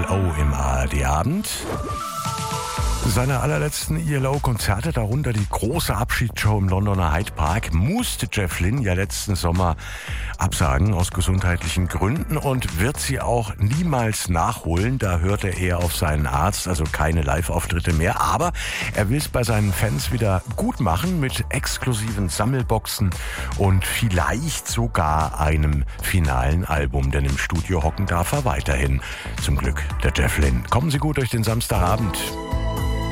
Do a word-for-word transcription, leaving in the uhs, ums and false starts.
O im A R D-Abend. Seine allerletzten E L O-Konzerte, darunter die große Abschiedsshow im Londoner Hyde Park, musste Jeff Lynne ja letzten Sommer absagen aus gesundheitlichen Gründen und wird sie auch niemals nachholen. Da hört er eher auf seinen Arzt, also keine Live-Auftritte mehr. Aber er will es bei seinen Fans wieder gut machen mit exklusiven Sammelboxen und vielleicht sogar einem finalen Album. Denn im Studio hocken darf er weiterhin. Zum Glück der Jeff Lynne. Kommen Sie gut durch den Samstagabend.